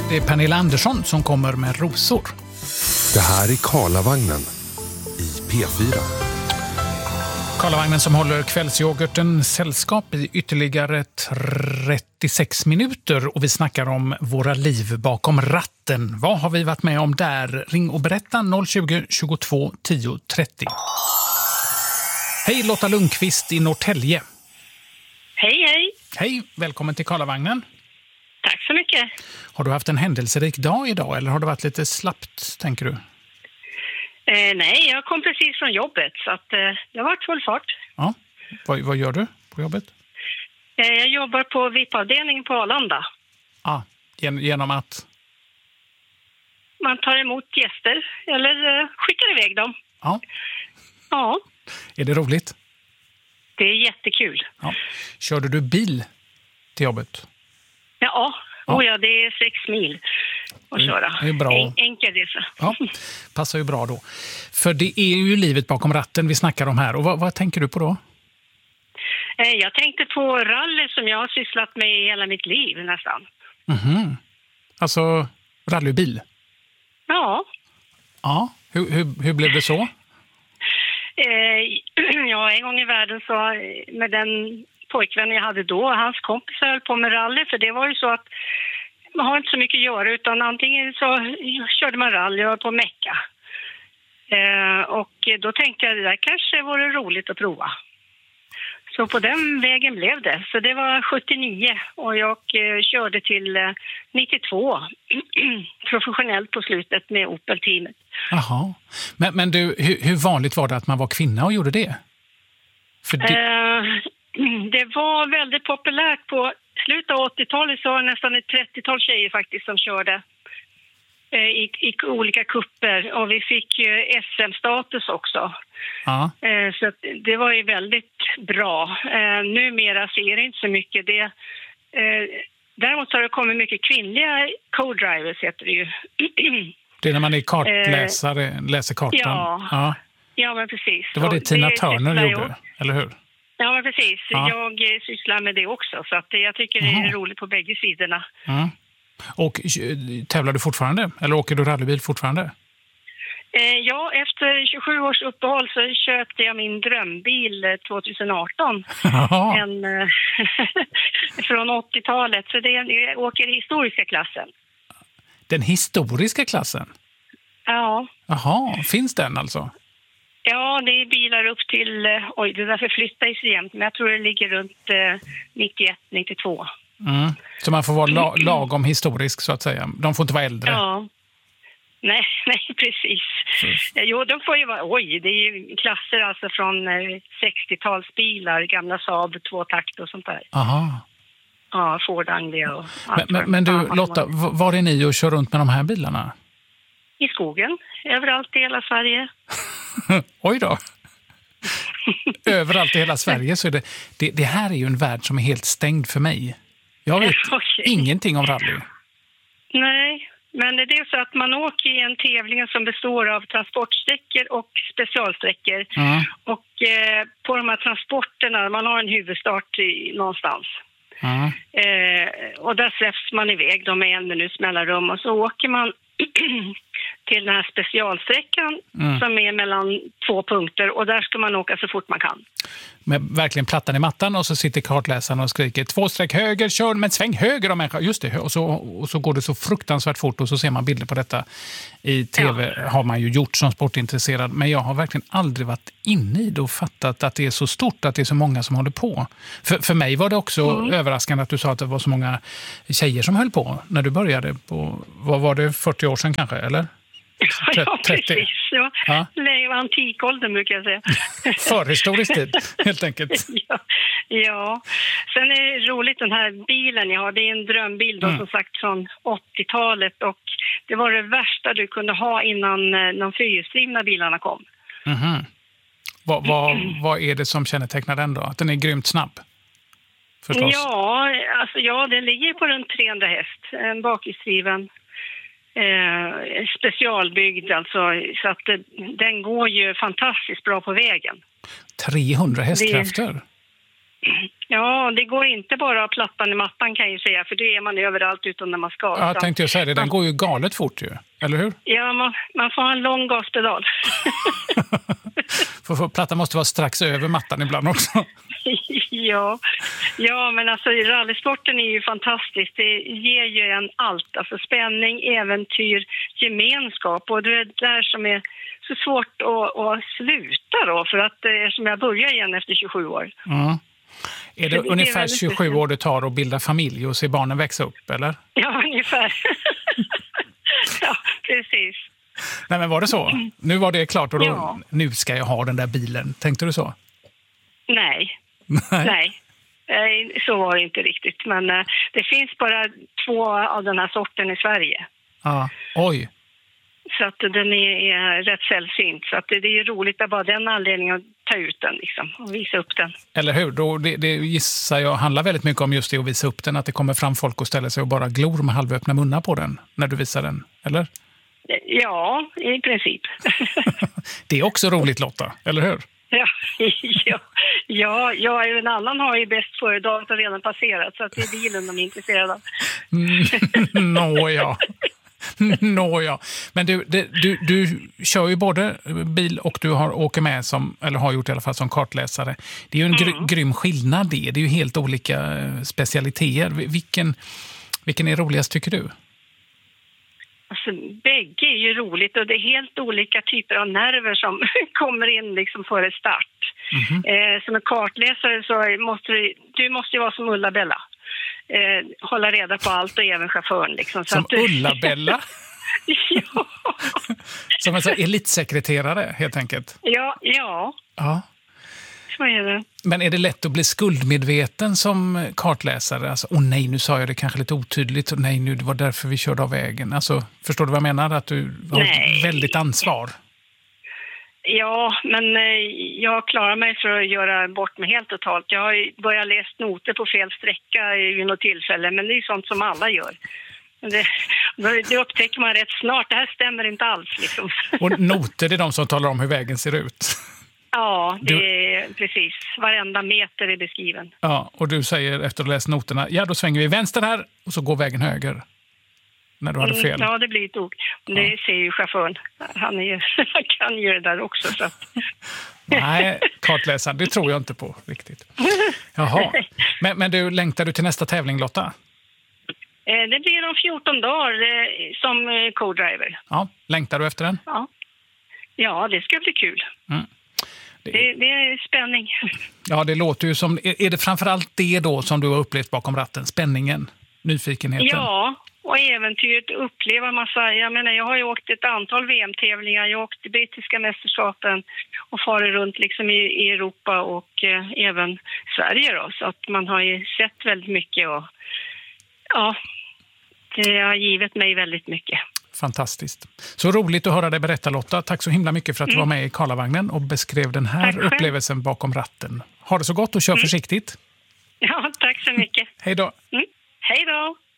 Det är Pernilla Andersson som kommer med rosor. Det här är Karlavagnen i P4. Karlavagnen som håller kvällsyoghurten sällskap i ytterligare 36 minuter och vi snackar om våra liv bakom ratten. Vad har vi varit med om där? Ring och berätta 020 22 10 30. Hej Lotta Lundqvist i Norrtälje. Hej, hej. Hej, välkommen till Karlavagnen. Tack så mycket. Har du haft en händelserik dag idag eller har det varit lite slappt, tänker du? Nej, jag kom precis från jobbet så att det har varit full fart. Ja. Vad gör du på jobbet? Jag jobbar på VIP-avdelningen på Arlanda. Ja, genom att? Man tar emot gäster eller skickar iväg dem. Ja. Ja. Är det roligt? Det är jättekul. Ja. Körde du bil till jobbet? Ja. Ja, det är 6 mil att köra. Det är bra. Enkel resa. Ja, passar ju bra då. För det är ju livet bakom ratten vi snackar om här. Och vad tänker du på då? Jag tänkte på rally som jag har sysslat med i hela mitt liv nästan. Mhm. Alltså rallybil? Ja. Ja, hur blev det så? Ja, en gång i världen så med den pojkvän jag hade då, hans kompis höll på med rally, för det var ju så att man har inte så mycket att göra utan antingen så körde man rally och på Mecka. Och då tänkte jag det där kanske vore roligt att prova. Så på den vägen blev det. Så det var 79 och jag körde till 92 professionellt på slutet med Opel-teamet. Jaha. Men du, hur vanligt var det att man var kvinna och gjorde det? För det var väldigt populärt på slutet av 80-talet, så var det nästan ett 30-tal tjejer faktiskt som körde i olika kupper och vi fick SM-status också. Ja. Så att det var ju väldigt bra. Numera ser det inte så mycket det. Däremot har det kommit mycket kvinnliga co-drivers heter det ju. Det är när man är kartläsare, läser kartan. Ja, men precis. Det var det Tina Turner gjorde, eller hur? Ja, men precis. Ja. Jag sysslar med det också. Så att jag tycker det är roligt på bägge sidorna. Mm. Och tävlar du fortfarande? Eller åker du rallybil fortfarande? Ja, efter 27 års uppehåll så köpte jag min drömbil 2018. Från 80-talet. Så jag åker i historiska klassen. Den historiska klassen? Ja. Jaha, finns den alltså? Ja, det är bilar upp till... det därför flyttar ju sig jämt. Men jag tror det ligger runt 91-92. Mm. Så man får vara lagom historisk så att säga. De får inte vara äldre. Ja. Nej, precis. Jo, de får ju vara... det är ju klasser alltså från 60-talsbilar, gamla Saab, 2-takt och sånt där. Aha. Ja, Ford Anglia och allt. Men du, Lotta, var är ni och kör runt med de här bilarna? I skogen, överallt i hela Sverige. Oj då. Överallt i hela Sverige så är det här är ju en värld som är helt stängd för mig. Jag vet ingenting om rally. Nej, men det är så att man åker i en tävling som består av transportsträckor och specialsträckor. Mm. Och på de här transporterna, man har en huvudstart någonstans. Mm. Och där släpps man iväg med 1 minuts mellanrum och så åker man till den här specialsträckan som är mellan 2 punkter och där ska man åka så fort man kan. Med verkligen plattan i mattan och så sitter kartläsaren och skriker 2 streck höger, kör med sväng höger om en. Just det, och så går det så fruktansvärt fort och så ser man bilder på detta i tv har man ju gjort som sportintresserad. Men jag har verkligen aldrig varit inne i det och fattat att det är så stort, att det är så många som håller på. För mig var det också överraskande att du sa att det var så många tjejer som höll på när du började på, vad var det, 40 år sedan kanske, eller? Ja, precis. Ja. Det var antikåldern brukar jag säga. Förhistorisk tid, helt enkelt. Ja. Sen är det roligt den här bilen jag har. Det är en drömbil då, som sagt från 80-talet. Och det var det värsta du kunde ha innan de fyrhjulsdrivna bilarna kom. Mm-hmm. Vad är det som kännetecknar den då? Att den är grymt snabb? Förstås. Ja, den ligger på runt 300 häst. En bakhjulsdriven. Specialbyggd alltså, så att den går ju fantastiskt bra på vägen. 300 hästkrafter? Ja, det går inte bara plattan i mattan kan jag ju säga, för det är man överallt utan när man ska. Ja, jag tänkte jag säga det, den går ju galet fort ju, eller hur? Ja, man får ha en lång gaspedal. För plattan måste vara strax över mattan ibland också. Ja, men alltså rallysporten är ju fantastisk. Det ger ju en allt, alltså spänning, äventyr, gemenskap, och det är där som är så svårt att sluta då, för att som jag börjar igen efter 27 år. Mm. Är det ungefär 27 år det tar att bilda familj och se barnen växa upp, eller? Ja, ungefär. Ja, precis. Nej, men var det så? Nu var det klart och då, nu ska jag ha den där bilen. Tänkte du så? Nej. Så var det inte riktigt. Men det finns bara 2 av den här sorten i Sverige. Ja, oj. Så att den är rätt sällsynt. Så att det är roligt att bara den anledningen att ta ut den liksom, och visa upp den. Eller hur? Då, det gissar jag handlar väldigt mycket om just det att visa upp den. Att det kommer fram folk och ställer sig och bara glor med halvöppna munnar på den när du visar den, eller? Ja, i princip. Det är också roligt, Lotta, eller hur? Ja, en annan har ju bäst före-dagen redan passerat, så att det är bilen de är intresserade av. Nåja. Men du kör ju både bil och du åker med som, eller har gjort i alla fall som kartläsare. Det är ju en grym skillnad det. Det är ju helt olika specialiteter. Vilken är roligast tycker du? Alltså, bägge är ju roligt, och det är helt olika typer av nerver som kommer in liksom före start. Som en kartläsare så måste du måste ju vara som Ulla-Bella. Hålla reda på allt och även chauffören. Liksom, så som att Ulla-Bella? Ja. Som en elitsekreterare, helt enkelt? Ja. Så är det. Men är det lätt att bli skuldmedveten som kartläsare? Alltså, nej, nu sa jag det kanske lite otydligt. Och nej, nu det var därför vi körde av vägen. Alltså, förstår du vad jag menar? Att du har ett väldigt ansvar. Ja, men jag klarar mig för att göra bort mig helt totalt. Jag har börjat läst noter på fel sträcka vid något tillfälle, men det är sånt som alla gör. Det upptäcker man rätt snart. Det här stämmer inte alls. Liksom. Och noter är de som talar om hur vägen ser ut? Ja, det är precis. Varenda meter är beskriven. Ja, och du säger efter att ha läst noterna, ja då svänger vi vänster här och så går vägen höger. När du hade fel. Ja, det blir ett ord. Det ser ju chauffören. Han kan ju det där också. Så. Nej, kartläsaren, det tror jag inte på riktigt. Jaha. Men du, längtar du till nästa tävling, Lotta? Det blir om 14 dagar som co-driver. Ja, längtar du efter den? Ja, det ska bli kul. Det är spänning. Ja, det låter ju som... Är det framförallt det då som du har upplevt bakom ratten? Spänningen? Nyfikenheten? Ja, och äventyret, uppleva massa... Jag har ju åkt ett antal VM-tävlingar. Jag har åkt i brittiska mästerskapen och farit runt liksom i Europa och även Sverige då. Så att man har ju sett väldigt mycket och... Ja, det har givit mig väldigt mycket. Fantastiskt. Så roligt att höra dig berätta, Lotta. Tack så himla mycket för att du var med i Karlavagnen och beskrev den här upplevelsen bakom ratten. Ha det så gott och kör försiktigt. Ja, tack så mycket. Hej då. Hej då.